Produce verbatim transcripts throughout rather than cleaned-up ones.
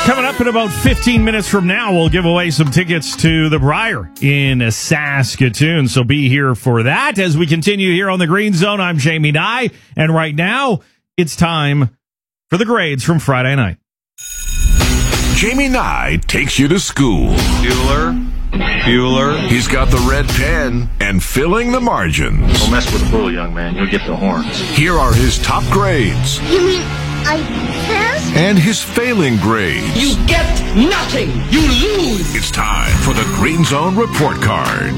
Coming up in about fifteen minutes from now, we'll give away some tickets to the Briar in Saskatoon. So be here for that as we continue here on the Green Zone. I'm Jamie Nye, and right now it's time for the grades from Friday night. Jamie Nye takes you to school. Bueller, Bueller. He's got the red pen and filling the margins. Don't mess with the bull, young man. You'll get the horns. Here are his top grades. You mean I passed? And his failing grades. You get nothing. You lose. It's time for the Green Zone Report Card.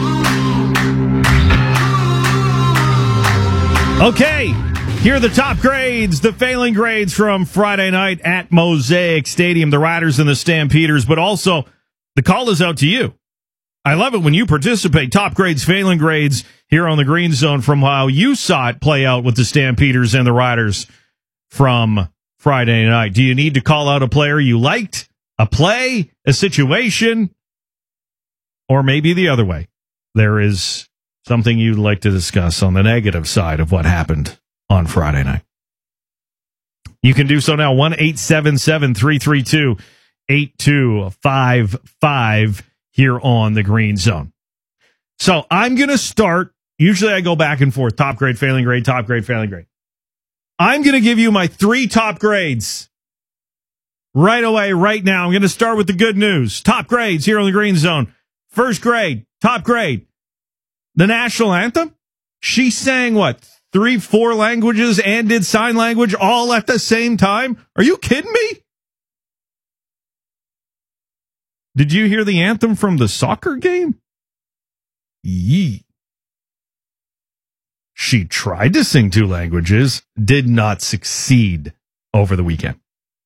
Okay, here are the top grades, the failing grades from Friday night at Mosaic Stadium, the Riders and the Stampeders, but also the call is out to you. I love it when you participate. Top grades, failing grades here on the Green Zone from how you saw it play out with the Stampeders and the Riders from Friday night. Do you need to call out a player you liked, a play, a situation, or maybe the other way? There is something you'd like to discuss on the negative side of what happened on Friday night. You can do so now. one eight seven seven, three three two, eight two five five here on the Green Zone. So I'm going to start. Usually I go back and forth. Top grade, failing grade, top grade, failing grade. I'm going to give you my three top grades right away, right now. I'm going to start with the good news. Top grades here on the Green Zone. First grade, top grade. The national anthem. She sang what? Three, four languages and did sign language all at the same time? Are you kidding me? Did you hear the anthem from the soccer game? Yee. She tried to sing two languages, did not succeed over the weekend.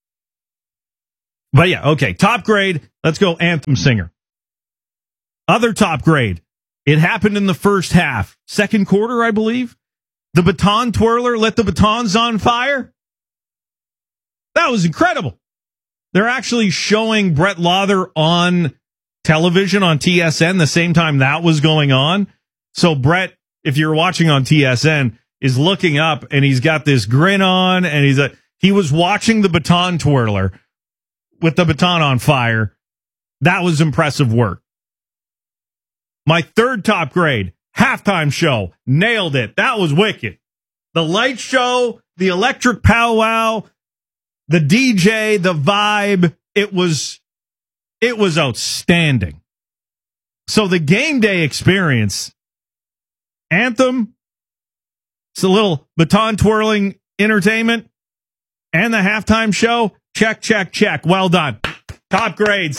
But yeah, okay, top grade. Let's go anthem singer. Other top grade. It happened in the first half. Second quarter, I believe. The baton twirler lit the batons on fire. That was incredible. They're actually showing Brett Lauther on television on T S N the same time that was going on. So Brett, if you're watching on T S N, is looking up and he's got this grin on and he's a, he was watching the baton twirler with the baton on fire. That was impressive work. My third top grade, halftime show, nailed it. That was wicked. The light show, the electric powwow, the D J, the vibe, it was, it was outstanding. So the game day experience, anthem, it's a little baton twirling entertainment, and the halftime show, check, check, check. Well done. Top grades.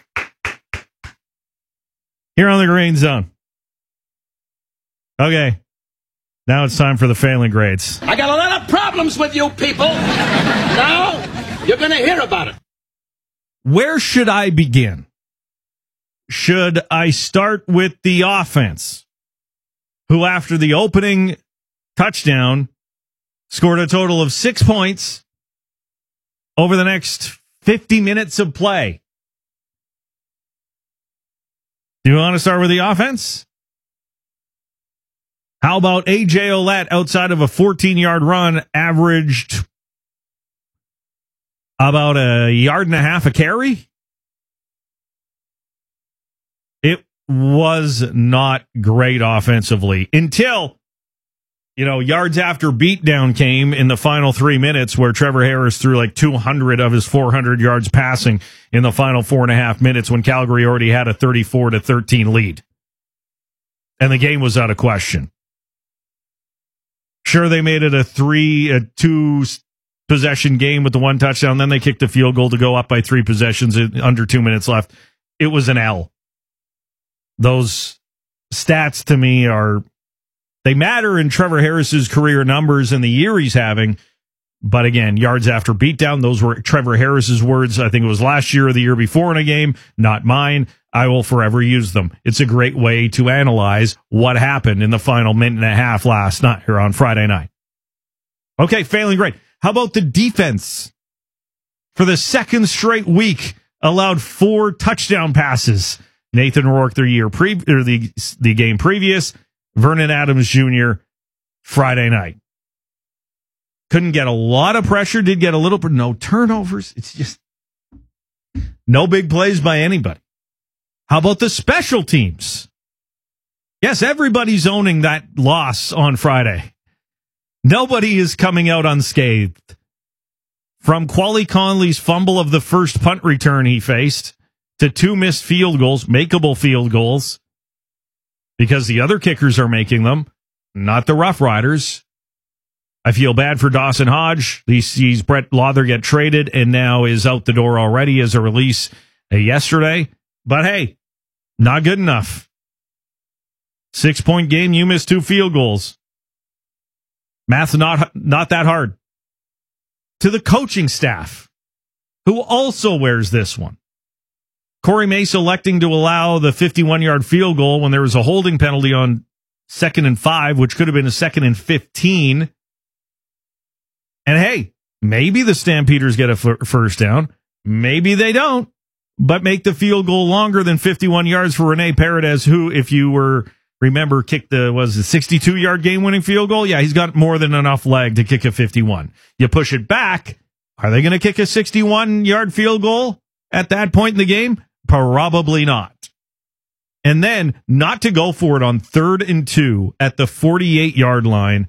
Here on the Green Zone. Okay. Now it's time for the failing grades. I got a lot of problems with you people. Now you're going to hear about it. Where should I begin? Should I start with the offense, who after the opening touchdown scored a total of six points over the next fifty minutes of play? Do you want to start with the offense? How about A J Ouellette outside of a fourteen-yard run averaged about a yard and a half a carry? It was not great offensively until, you know, yards after beatdown came in the final three minutes where Trevor Harris threw like two hundred of his four hundred yards passing in the final four and a half minutes when Calgary already had a thirty-four to thirteen lead. And the game was out of question. Sure, they made it a three, a two possession game with the one touchdown. Then they kicked the field goal to go up by three possessions under two minutes left. It was an L. Those stats to me are, they matter in Trevor Harris's career numbers and the year he's having. But again, yards after beatdown, those were Trevor Harris's words. I think it was last year or the year before in a game, not mine. I will forever use them. It's a great way to analyze what happened in the final minute and a half last night here on Friday night. Okay, failing grade. How about the defense? For the second straight week, allowed four touchdown passes. Nathan Rourke the year pre or the the game previous, Vernon Adams Junior Friday night. Couldn't get a lot of pressure, did get a little, but no turnovers. It's just, No big plays by anybody. How about the special teams? Yes, everybody's owning that loss on Friday. Nobody is coming out unscathed. From Quali Conley's fumble of the first punt return he faced to two missed field goals, makeable field goals, because the other kickers are making them, not the Rough Riders. I feel bad for Dawson Hodge. He sees Brett Lawther get traded and now is out the door already as a release uh, yesterday. But hey, not good enough. Six-point game, you missed two field goals. Math's not, not that hard. To the coaching staff, who also wears this one. Corey Mace electing to allow the fifty-one-yard field goal when there was a holding penalty on second and five, which could have been a second and fifteen. And hey, maybe the Stampeders get a f- first down. Maybe they don't, but make the field goal longer than fifty-one yards for Rene Paredes, who, if you were, remember, kicked the, was it sixty-two-yard game-winning field goal? Yeah, he's got more than enough leg to kick a fifty-one. You push it back. Are they going to kick a sixty-one-yard field goal at that point in the game? Probably not. And then not to go for it on third and two at the forty-eight-yard line.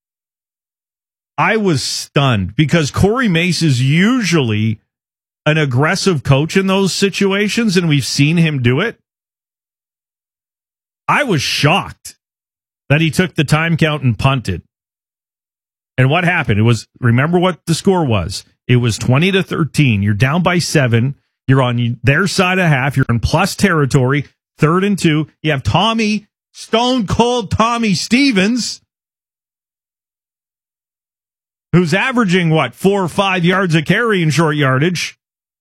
I was stunned because Corey Mace is usually an aggressive coach in those situations, and we've seen him do it. I was shocked that he took the time count and punted. And what happened? It was, remember what the score was. It was twenty to thirteen. You're down by seven. You're on their side of half. You're in plus territory. Third and two. You have Tommy, Stone Cold Tommy Stevens, who's averaging, what, four or five yards a carry in short yardage.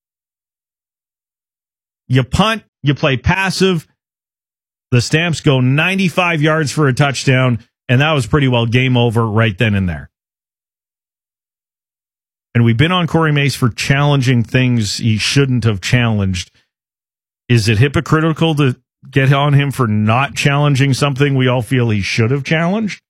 You punt, you play passive. The Stamps go ninety-five yards for a touchdown, and that was pretty well game over right then and there. And we've been on Corey Mace for challenging things he shouldn't have challenged. Is it hypocritical to get on him for not challenging something we all feel he should have challenged?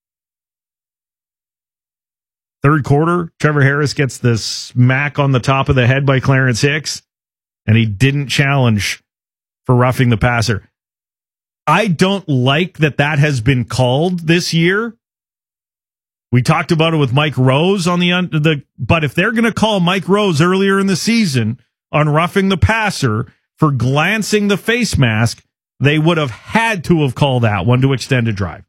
Third quarter, Trevor Harris gets the smack on the top of the head by Clarence Hicks, and he didn't challenge for roughing the passer. I don't like that that has been called this year. We talked about it with Mike Rose on the, the but if they're going to call Mike Rose earlier in the season on roughing the passer for glancing the face mask, they would have had to have called that one to extend a drive.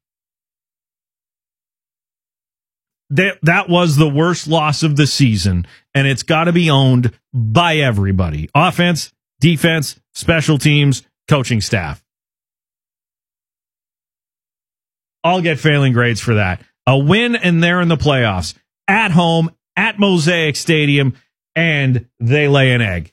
That, that was the worst loss of the season, and it's got to be owned by everybody. Offense, defense, special teams, coaching staff. I'll get failing grades for that. A win, and they're in the playoffs. At home, at Mosaic Stadium, and they lay an egg.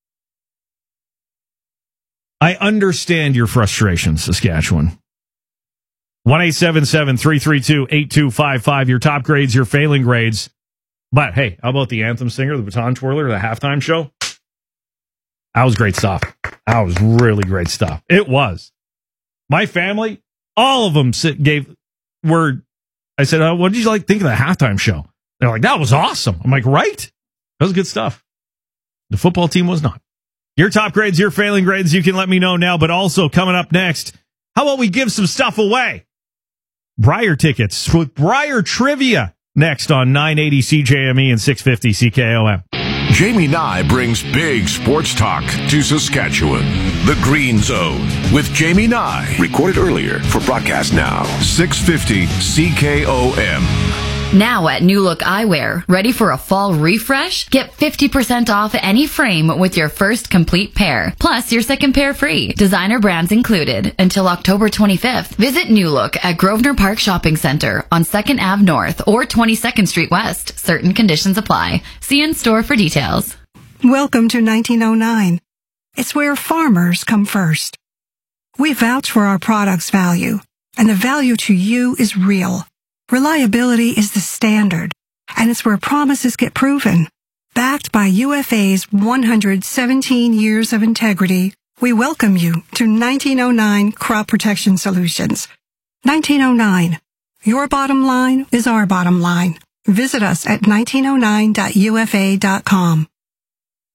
I understand your frustration, Saskatchewan. one eight seven seven, three three two, eight two five five. Your top grades, your failing grades. But hey, how about the anthem singer, the baton twirler, the halftime show? That was great stuff. That was really great stuff. It was. My family, all of them sit, gave were. I said, oh, what did you like think of the halftime show? They're like, that was awesome. I'm like, right? That was good stuff. The football team was not. Your top grades, your failing grades, you can let me know now. But also coming up next, how about we give some stuff away? Briar tickets with Briar Trivia next on nine eighty C J M E and six fifty C K O M. Jamie Nye brings big sports talk to Saskatchewan. The Green Zone with Jamie Nye. Recorded earlier for broadcast now. six fifty C K O M. Now at New Look Eyewear, ready for a fall refresh? Get fifty percent off any frame with your first complete pair, plus your second pair free. Designer brands included until October twenty-fifth. Visit New Look at Grosvenor Park Shopping Center on second Avenue North or twenty-second Street West. Certain conditions apply. See in store for details. Welcome to nineteen oh nine. It's where farmers come first. We vouch for our product's value, and the value to you is real. Reliability is the standard, and it's where promises get proven. Backed by U F A's one hundred seventeen years of integrity, we welcome you to nineteen oh nine Crop Protection Solutions. nineteen oh nine. Your bottom line is our bottom line. Visit us at nineteen oh nine dot U F A dot com.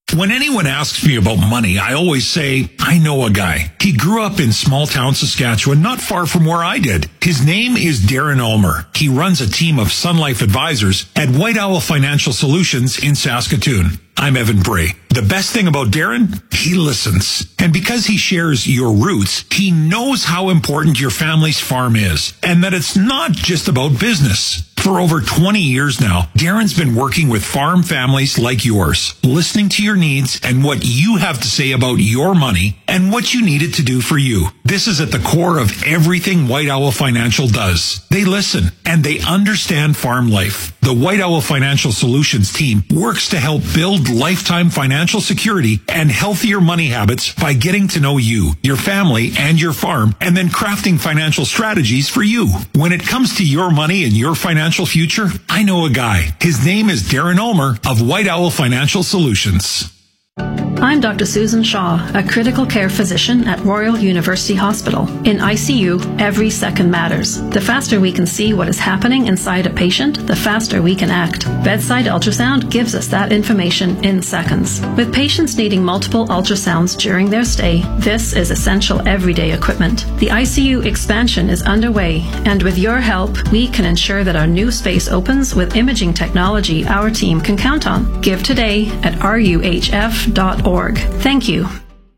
When anyone asks me about money, I always say, I know a guy. He grew up in small town Saskatchewan, not far from where I did. His name is Darren Ulmer. He runs a team of Sun Life advisors at White Owl Financial Solutions in Saskatoon. I'm Evan Bray. The best thing about Darren, he listens. And because he shares your roots, he knows how important your family's farm is, and that it's not just about business. For over twenty years now, Darren's been working with farm families like yours, listening to your needs and what you have to say about your money and what you need it to do for you. This is at the core of everything White Owl Financial does. They listen and they understand farm life. The White Owl Financial Solutions team works to help build lifetime financial security and healthier money habits by getting to know you, your family, and your farm, and then crafting financial strategies for you. When it comes to your money and your financial future, I know a guy. His name is Darren Ulmer of White Owl Financial Solutions. I'm Doctor Susan Shaw, a critical care physician at Royal University Hospital. In I C U, every second matters. The faster we can see what is happening inside a patient, the faster we can act. Bedside ultrasound gives us that information in seconds. With patients needing multiple ultrasounds during their stay, this is essential everyday equipment. The I C U expansion is underway, and with your help, we can ensure that our new space opens with imaging technology our team can count on. Give today at R U H F dot org. Thank you.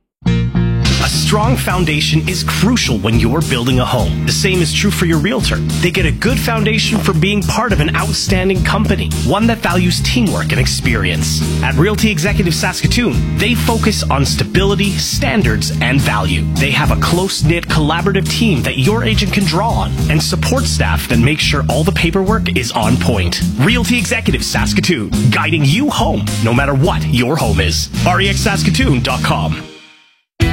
A strong foundation is crucial when you're building a home. The same is true for your realtor. They get a good foundation for being part of an outstanding company, one that values teamwork and experience. At Realty Executive Saskatoon, they focus on stability, standards, and value. They have a close-knit, collaborative team that your agent can draw on, and support staff that make sure all the paperwork is on point. Realty Executive Saskatoon, guiding you home, no matter what your home is. R E X Saskatoon dot com.